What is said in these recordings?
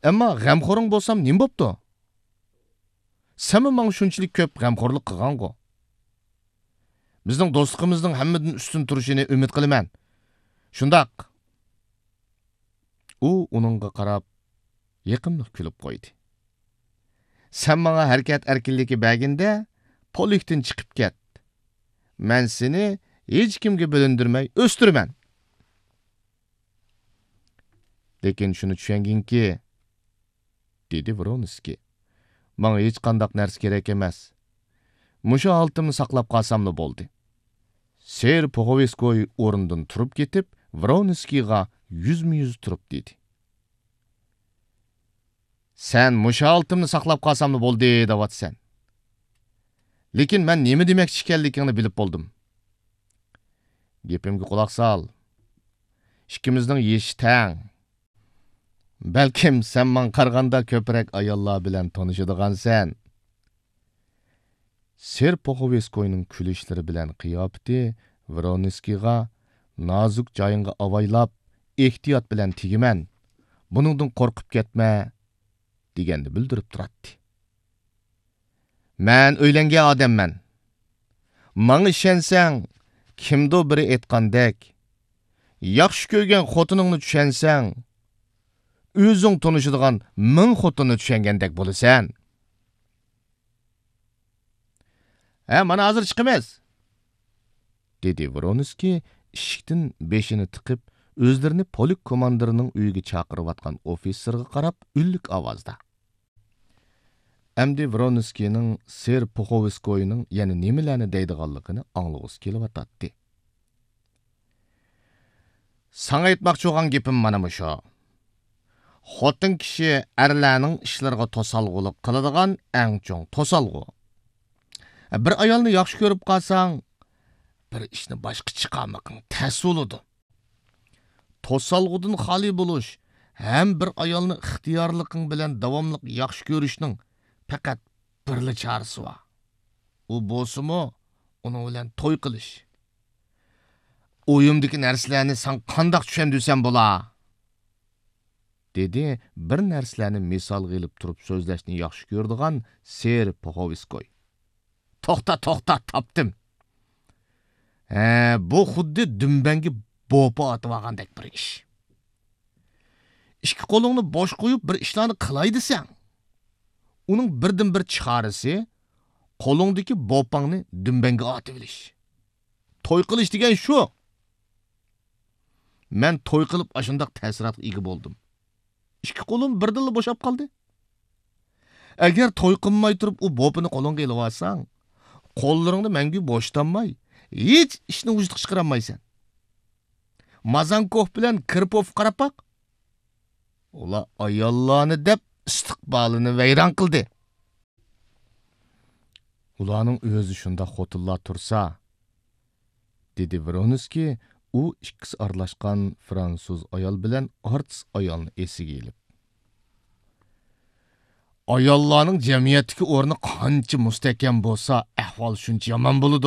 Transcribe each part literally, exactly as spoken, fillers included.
Әмма ғәмқорың болсам нем бопты? Сәмі маң шүнчілік көп ғәмқорлық қыған ғо. Біздің достықымыздың әммідің үстін тұрышыны үміт қылымен. Шындақ. У оныңға қарап, еқімлік күліп қойды. Сән маңа әркет әркелдекі бәгінде поликтен чықып кет. Мән сені еш кімге бөліндірмей өстірмен. Лекен шыны түшенген ке, деді Вронский. Маңа еш қандақ нәрс керек емес. Мұшы алтымны сақлап қасамны болды. Сер Пуховецкой орындың тұрып кетіп, Вронскийға yüzмі-yüз тұрып деді. Сән мұшы алтымны сақлап қасамны болды, дават сән. Лекен мән немі демек шикелдікіңді біліп болдым. Гепемге құлақ сал. Ішкіміздің еш тәң. Бәлкім сән маң қарғанда көпірек аялла білән тонышыдыған сән. Сер Пуховецкойның күлішлері білән қияпты Вронскийға назук жайынға авайлап, ехтият білән тегімен, бұныңдың қорқып кетме, дегенді білдіріп тұратты. Мән өйленге адаммен. Маң ішенсәң, кімді бірі етқандек, яқшы көйген қотыныңны түшенсәң, өзің тонышыдыған мың қотыны түшенгендек болы сән. Ә, мана азыр шықымыз, деді Вронский, ішіктің бешіні тықып, өздеріні полик командырының үйге чақырып атқан офисерға қарап, үллік авазда. Әмді Вронскийның Сер Пуховецкойның яны немеләні дейдіғалықыны аңлығыз келіп ататты. Саңа айтмақ жоған кепім мана мұшы. Хотын кіші әрләнің ішлерға тосалғылық қылыдыған әң чоң тосалғы. Bir ayalını yaxşı görüp қалсаң, bir işini başqa çıqamықың тәс олуды. Тоsalğudun xali buluş, hem bir ayalını ixtiyarlықың білән davamlıq yaxşı görüşnің pəqət birli çarısı var. O bosu mu, onu bilən toy qılış. Oyumdaki nərslərini sən qandaq düşəmdüsən bola. Dedi, bir nərslərini misal qılıb turub sözləşini yaxşı gördüğən Ser Pуховецкой. Toxta, toxta, tapdım. He, bu xuddi dümbengi bopa atıvağandek bir iş. İşki kolunu boş koyup bir işlerini kılaydı sen. Onun birden bir çıkarısı, kolundaki bopanını dümbengi atıviliş. Toy kılış degen şu. Men toy kılıp aşındak təsirat igi boldum. İşki kolum birden boşap kaldı. Eğer toy kılmay turup o bopunu kolunga ilip alsan, қолларыңды мәңгі боштанмай, еш ішінің ұждық шықырамайсың. Мазанков білән Кірпов қарапақ, ола аялланы деп істіқбалыны вейран қылды. Уланың өзі шында қотылла тұрса, деді Вронский, у ішкіс арлашқан француз аял білән артыс аялны есі келіп. Ayallarning jamiyatdagi o'rni qancha mustahkam bo'lsa, ahvol shuncha yomon bo'ladi.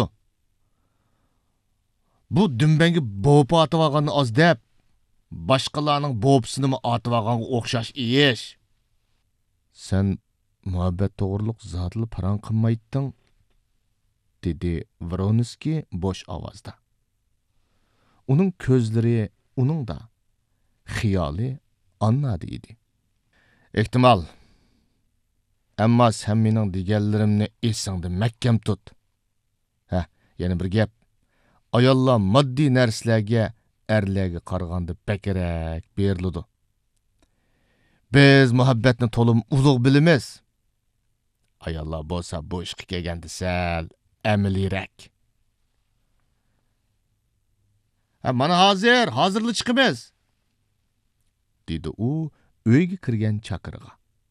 Bu dumbangi bo'pa atib olganni oz deb, boshqalarning bo'psini atib olganga o'xshash ish. Sen muhabbat to'g'riliq zotli paran qilmayding, dedi Vronskiy bo'sh ovozda. Uning ko'zlari uningda xiyoli annadi edi. Ehtimol Әмма сән менің дегеллерімні есіңді мәккем тұт. Хә, яны бір геп. Аялла maddi нәрсләге әрләге қарғанды бәкерәк берілуді. Біз мұхаббетні толым ұлық біліміз. Аялла болса bu işki келгенді сәл әмілірәк. Hə, mana hazır, hazırlı çıkımız. Dedi o, өйге кірген чакырға.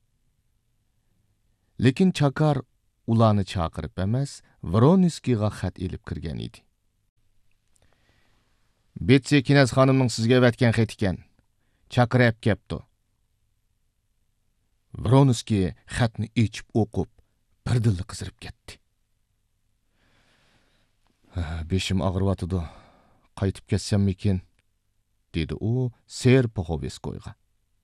Lekin Chakar ularni chaqirib emas, Vronskiyga xat elib kirgan edi. Betse Kinaz xonimning sizga aytgan xat ekan. Chaqirib kepti. Vronskiy xatni ichib o'qib, birdilla qizirib ketdi. Beshim og'riyotidu. Qaytib ketsam ekan, dedi u Ser Pуховецкойga.